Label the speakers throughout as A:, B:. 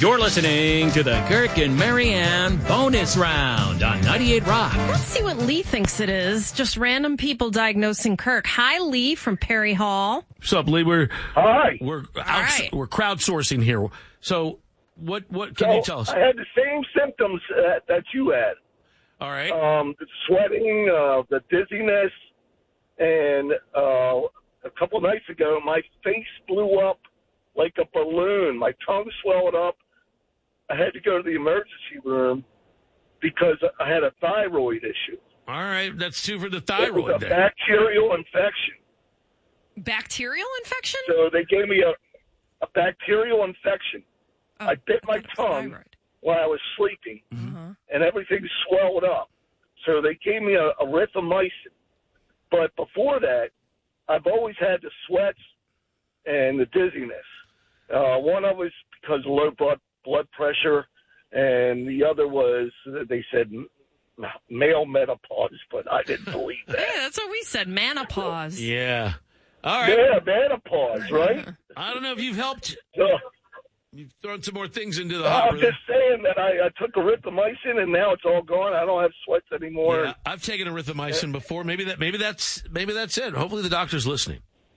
A: You're listening to the Kirk and Marianne bonus round on 98 Rock.
B: Let's see what Lee thinks it is. Just random people diagnosing Kirk. Hi, Lee from Perry Hall.
C: What's up, Lee?
D: Hi.
C: We're crowdsourcing here. So what can you tell us?
D: I had the same symptoms that you had.
C: All right.
D: The sweating, the dizziness, and a couple nights ago, my face blew up like a balloon. My tongue swelled up. I had to go to the emergency room because I had a thyroid issue.
C: All right, that's two for the thyroid.
D: It was a
C: there.
D: bacterial infection.
B: Bacterial infection?
D: So they gave me a bacterial infection.
B: Oh,
D: I bit my tongue
B: thyroid.
D: while I was sleeping, and everything swelled up. So they gave me a erythromycin. But before that, I've always had the sweats and the dizziness. One of it was because of low blood pressure, and the other was, they said, male menopause, but I didn't believe that.
B: Yeah, that's what we said, menopause.
C: Yeah. All right.
D: Yeah, menopause, right?
C: I don't know if you've helped.
D: So,
C: You've thrown some more things into the
D: I'm
C: hopper.
D: just saying that I took erythromycin, and now it's all gone. I don't have sweats anymore.
C: Yeah, I've taken erythromycin before. Maybe that's it. Hopefully the doctor's listening.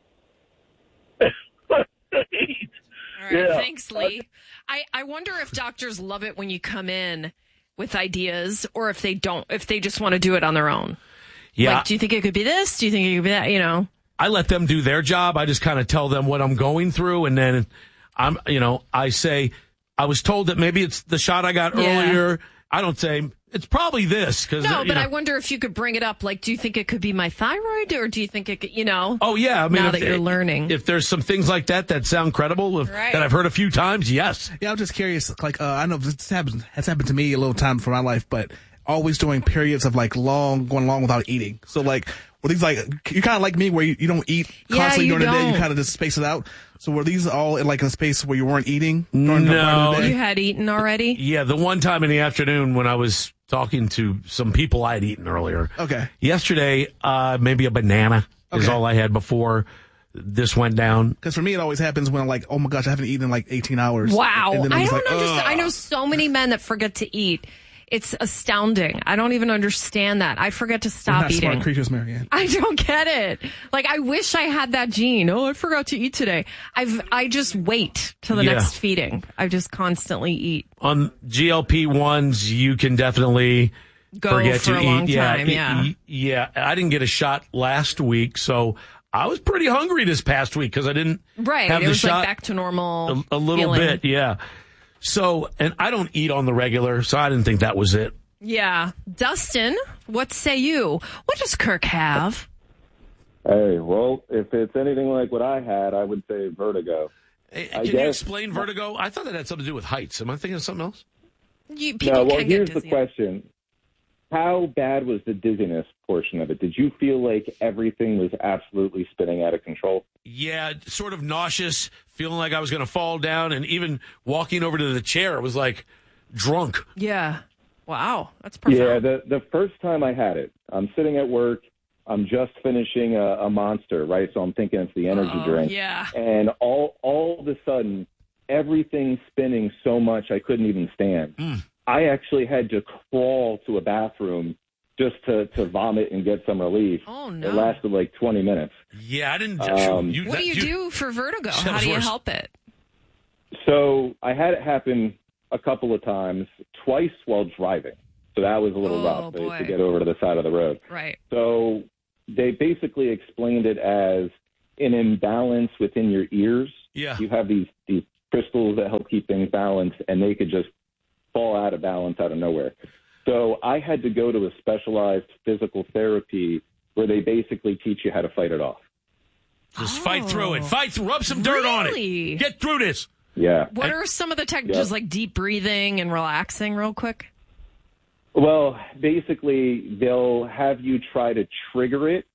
B: All right,
D: Yeah.
B: thanks, Lee. I wonder if doctors love it when you come in with ideas or if they don't, if they just want to do it on their own.
C: Yeah.
B: Like, do you think it could be this? Do you think it could be that? You know?
C: I let them do their job. I just kind of tell them what I'm going through, and then I say, I was told that maybe it's the shot I got earlier. I don't say it's probably this because
B: I wonder if you could bring it up. Like, do you think it could be my thyroid, or do you think it could,
C: Oh yeah, I mean,
B: now that you're learning,
C: if there's some things like that sound credible, that I've heard a few times, yes.
E: Yeah, I'm just curious. Like, I know this has happened to me a little time for my life, but always during periods of like going long without eating. So like, were these like, you kind of like me where you don't eat constantly during the day, you kind of just space it out. So were these all in like a space where you weren't eating during the day?
B: You had eaten already?
C: Yeah, the one time in the afternoon when I was talking to some people I had eaten earlier.
E: Okay.
C: Yesterday, maybe a banana is all I had before this went down.
E: Because for me, it always happens when I'm like, oh my gosh, I haven't eaten in like 18 hours.
B: Wow.
E: And then
B: I
E: I'm
B: don't
E: like,
B: understand. I know so many men that forget to eat. It's astounding. I don't even understand that. I forget to stop eating.
E: Smart creatures, Marianne.
B: I don't get it. Like, I wish I had that gene. Oh, I forgot to eat today. I just wait till the next feeding. I just constantly eat.
C: On GLP-1s, you can definitely forget
B: for
C: to
B: a
C: eat.
B: long time,
C: Yeah. I didn't get a shot last week, so I was pretty hungry this past week because I didn't have
B: it
C: the
B: was
C: shot.
B: like back to normal.
C: A little
B: feeling.
C: bit, yeah. So, and I don't eat on the regular, so I didn't think that was it.
B: Yeah. Dustin, what say you? What does Kirk have?
F: Hey, well, if it's anything like what I had, I would say vertigo.
C: Hey, can you explain vertigo? I thought that had something to do with heights. Am I thinking of something else?
F: Here's the question. How bad was the dizziness portion of it? Did you feel like everything was absolutely spinning out of control?
C: Yeah, sort of nauseous, feeling like I was going to fall down, and even walking over to the chair was like drunk.
B: Yeah. Wow, that's profound.
F: Yeah, the first time I had it, I'm sitting at work, I'm just finishing a Monster, right? So I'm thinking it's the energy drink.
B: Yeah.
F: And all of a sudden, everything's spinning so much I couldn't even stand. I actually had to crawl to a bathroom just to vomit and get some relief.
B: Oh, no.
F: It lasted like 20 minutes.
C: Yeah, I didn't.
B: What do you do for vertigo? How do you help it?
F: So I had it happen a couple of times, twice while driving. So that was a little rough to get over to the side of the road.
B: Right.
F: So they basically explained it as an imbalance within your ears.
C: Yeah.
F: You have these crystals that help keep things balanced, and they could just fall out of balance out of nowhere. So I had to go to a specialized physical therapy where they basically teach you how to fight it off.
C: Just fight through it. Rub some dirt on it. Get through this.
F: Yeah.
B: What are some of the techniques, just like deep breathing and relaxing real quick?
F: Well, basically, they'll have you try to trigger it.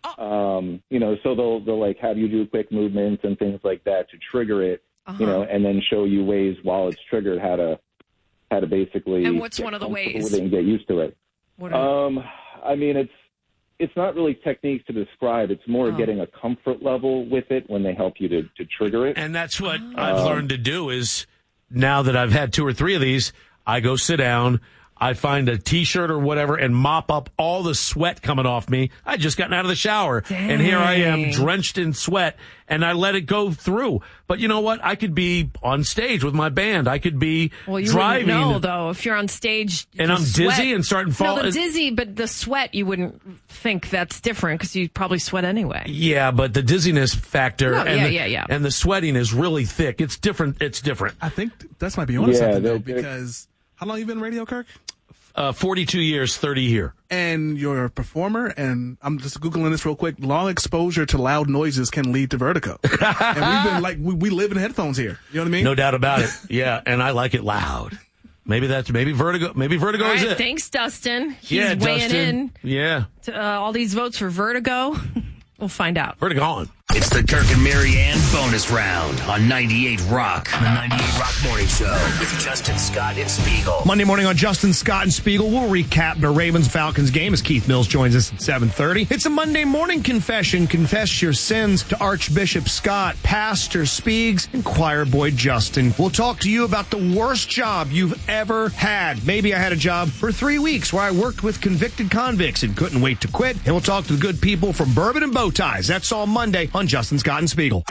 F: So they'll like have you do quick movements and things like that to trigger it, and then show you ways while it's triggered how to basically.
B: And what's one of the ways?
F: With it and get used to it. I mean, it's not really techniques to describe. It's more getting a comfort level with it when they help you to trigger it.
C: And that's what I've learned to do is now that I've had 2 or 3 of these, I go sit down, I find a T-shirt or whatever and mop up all the sweat coming off me. I just gotten out of the shower.
B: Dang.
C: And here I am drenched in sweat and I let it go through. But you know what? I could be on stage with my band. I could be driving.
B: No, though, if you're on stage
C: and I'm dizzy and starting to fall.
B: No, the dizzy, but the sweat, you wouldn't think that's different because you probably sweat anyway.
C: Yeah, but the dizziness factor
B: and
C: and the sweating is really thick. It's different. It's different.
E: I think that's might be on something, though, because how long have you been in radio, Kirk?
C: 42 years, 30 here.
E: And you're a performer, and I'm just Googling this real quick. Long exposure to loud noises can lead to vertigo. And we've been we live in headphones here. You know what I mean?
C: No doubt about it. Yeah, and I like it loud. Maybe vertigo. Maybe vertigo
B: all
C: is
B: right,
C: it.
B: Thanks, Dustin. He's weighing in.
C: Yeah.
B: To, all these votes for vertigo. We'll find out.
C: Vertigo on.
A: It's the Kirk and Marianne bonus round on 98 Rock. The 98 Rock Morning Show with Justin Scott and Spiegel.
G: Monday morning on Justin Scott and Spiegel, we'll recap the Ravens-Falcons game as Keith Mills joins us at 7:30. It's a Monday morning confession. Confess your sins to Archbishop Scott, Pastor Spiegs, and choir boy Justin. We'll talk to you about the worst job you've ever had. Maybe I had a job for 3 weeks where I worked with convicted convicts and couldn't wait to quit. And we'll talk to the good people from Bourbon and Bow Ties. That's all Monday on Justin Scott and Spiegel.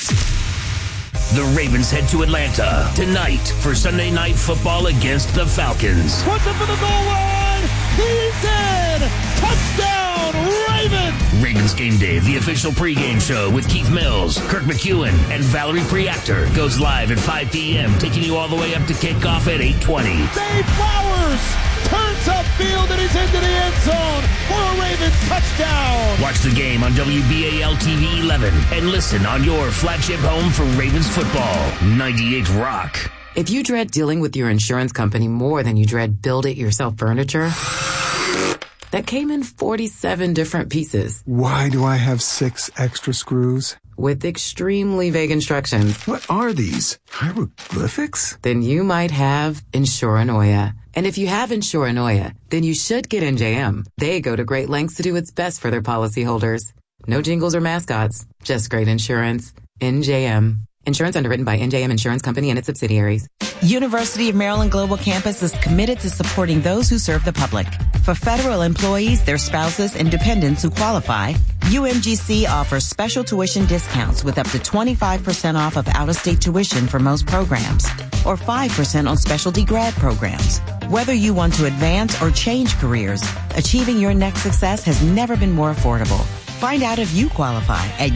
A: The Ravens head to Atlanta tonight for Sunday Night Football against the Falcons.
H: Puts it for the goal line. He's in. Touchdown, Ravens.
A: Ravens Game Day, the official pregame show with Keith Mills, Kirk McEwen, and Valerie Priactor goes live at 5 p.m., taking you all the way up to kickoff at 8:20.
H: Dave Flowers turns upfield and he's into the end zone for a Ravens touchdown.
A: Watch the game on WBAL TV 11 and listen on your flagship home for Ravens football, 98 Rock.
I: If you dread dealing with your insurance company more than you dread build-it-yourself furniture, that came in 47 different pieces.
J: Why do I have 6 extra screws?
I: With extremely vague instructions.
J: What are these? Hieroglyphics?
I: Then you might have Insuranoia. And if you have Insuranoia, then you should get NJM. They go to great lengths to do what's best for their policyholders. No jingles or mascots, just great insurance. NJM. Insurance underwritten by NJM Insurance Company and its subsidiaries.
K: University of Maryland Global Campus is committed to supporting those who serve the public. For federal employees, their spouses, and dependents who qualify, UMGC offers special tuition discounts with up to 25% off of out-of-state tuition for most programs, or 5% on specialty grad programs. Whether you want to advance or change careers, achieving your next success has never been more affordable. Find out if you qualify at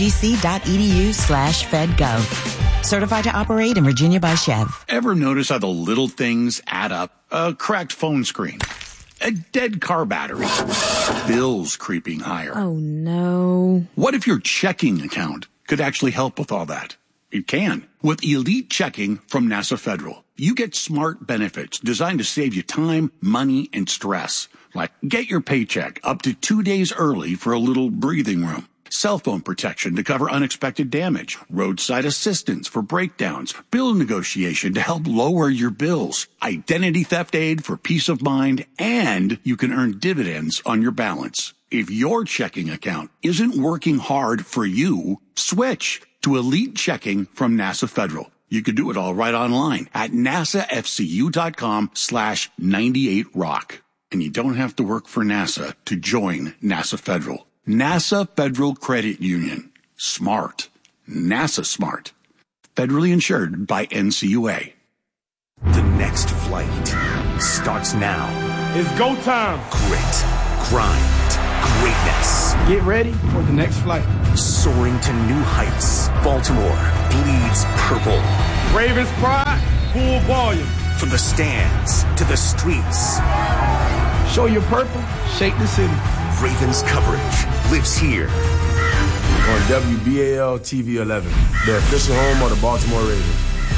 K: umgc.edu/fedgov. Certified to operate in Virginia by Chev.
L: Ever notice how the little things add up? A cracked phone screen, a dead car battery, bills creeping higher.
K: Oh, no.
L: What if your checking account could actually help with all that? It can. With Elite Checking from NASA Federal, you get smart benefits designed to save you time, money, and stress. Like get your paycheck up to 2 days early for a little breathing room. Cell phone protection to cover unexpected damage. Roadside assistance for breakdowns. Bill negotiation to help lower your bills. Identity theft aid for peace of mind. And you can earn dividends on your balance. If your checking account isn't working hard for you, switch to Elite Checking from NASA Federal. You can do it all right online at nasafcu.com/98rock. And you don't have to work for NASA to join NASA Federal. NASA Federal Credit Union. Smart. NASA smart. Federally insured by NCUA.
M: The next flight starts now.
H: It's go time.
M: Grit, grind, greatness.
H: Get ready for the next flight.
M: Soaring to new heights. Baltimore bleeds purple.
H: Ravens pride, full volume.
M: From the stands to the streets.
H: Show your purple, shake the city.
M: Ravens coverage lives here.
N: On WBAL TV 11, the official home of the Baltimore Ravens.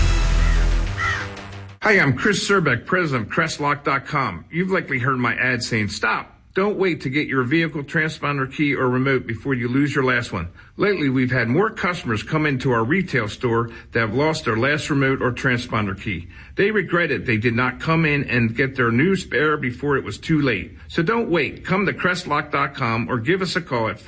O: Hi, I'm Chris Serbeck, president of Crestlock.com. You've likely heard my ad saying, stop. Don't wait to get your vehicle transponder key or remote before you lose your last one. Lately, we've had more customers come into our retail store that have lost their last remote or transponder key. They regretted they did not come in and get their new spare before it was too late. So don't wait. Come to Crestlock.com or give us a call at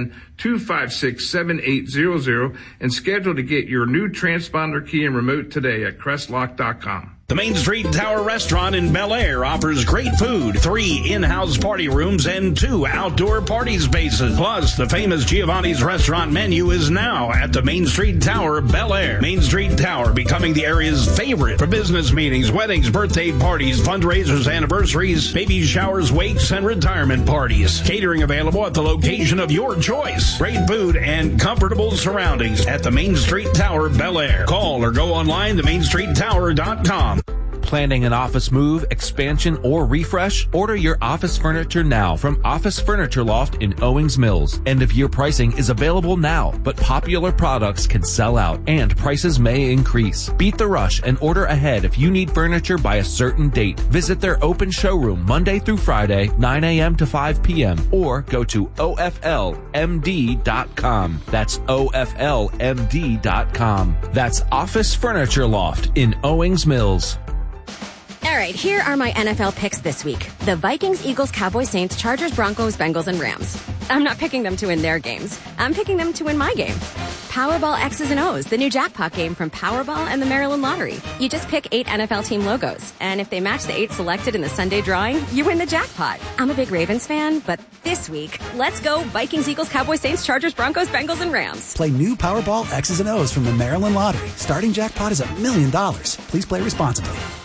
O: 410-256-7800 and schedule to get your new transponder key and remote today at Crestlock.com.
P: The Main Street Tower Restaurant in Bel Air offers great food, 3 in-house party rooms, and 2 outdoor party spaces. Plus, the famous Giovanni's restaurant menu is now at the Main Street Tower, Bel Air. Main Street Tower becoming the area's favorite for business meetings, weddings, birthday parties, fundraisers, anniversaries, baby showers, wakes, and retirement parties. Catering available at the location of your choice. Great food and comfortable surroundings at the Main Street Tower, Bel Air. Call or go online to mainstreettower.com.
Q: Planning an office move, expansion, or refresh? Order your office furniture now from Office Furniture Loft in Owings Mills. End-of-year pricing is available now, but popular products can sell out and prices may increase. Beat the rush and order ahead if you need furniture by a certain date. Visit their open showroom Monday through Friday, 9 a.m. to 5 p.m. or go to OFLMD.com. That's OFLMD.com. That's Office Furniture Loft in Owings Mills.
R: All right, here are my NFL picks this week. The Vikings, Eagles, Cowboys, Saints, Chargers, Broncos, Bengals, and Rams. I'm not picking them to win their games. I'm picking them to win my game. Powerball X's and O's, the new jackpot game from Powerball and the Maryland Lottery. You just pick 8 NFL team logos, and if they match the 8 selected in the Sunday drawing, you win the jackpot. I'm a big Ravens fan, but this week, let's go Vikings, Eagles, Cowboys, Saints, Chargers, Broncos, Bengals, and Rams.
S: Play new Powerball X's and O's from the Maryland Lottery. Starting jackpot is $1 million. Please play responsibly.